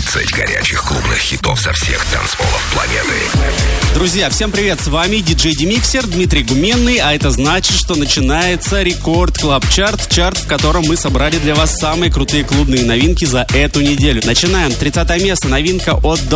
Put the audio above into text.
30 горячих клубных хитов со всех танцполов планеты. Друзья, всем привет, с вами диджей Демиксер, Дмитрий Гуменный, а это значит, что начинается Рекорд Клаб Чарт, чарт, в котором мы собрали для вас самые крутые клубные новинки за эту неделю. Начинаем. 30 место, новинка от